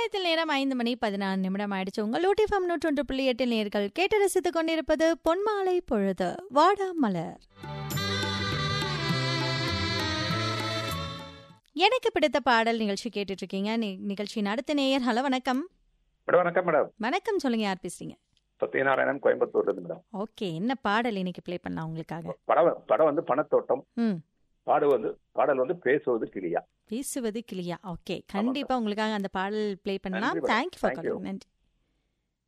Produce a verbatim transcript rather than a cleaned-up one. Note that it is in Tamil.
நிலையத்தில் நேரம் ஐந்து மணி பதினாறு நிமிடம் ஆயிடுச்சு. உங்கள் ஊட்டிஃபம் நூற்றொன்று புள்ளி எட்டில் நேர்கள் கேட்டு ரசித்துக் கொண்டிருப்பது பொன்மாலை பொழுது வாடா மலர். எனக்கு பிடித்த பாடல் நிகழ்ச்சி கேட்டுட்டு இருக்கீங்க. நிகழ்ச்சியின் அடுத்த நேயர். ஹலோ, வணக்கம். வணக்கம் மேடம். வணக்கம், சொல்லுங்க, யார் பேசுறீங்க? சத்யநாராயணன், கோயம்புத்தூர்ல இருந்து மேடம். ஓகே, என்ன பாடல் இன்னைக்கு ப்ளே பண்ணலாம் உங்களுக்காக? படம் படம் வந்து பணத்தோட்டம். ம் பாடு வந்து பாடல் வந்து பேசுவது கிளியா. பேசுவது கிளியா. ஓகே, கண்டிப்பா உங்களுக்காக அந்த பாடல் ப்ளே பண்ணலாம். Thank you for calling. நன்றி.